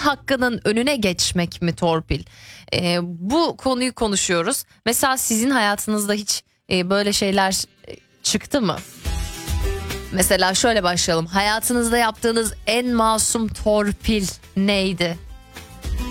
hakkının önüne geçmek mi torpil? Bu konuyu konuşuyoruz. Mesela sizin hayatınızda hiç böyle şeyler çıktı mı? Mesela şöyle başlayalım. Hayatınızda yaptığınız en masum torpil neydi?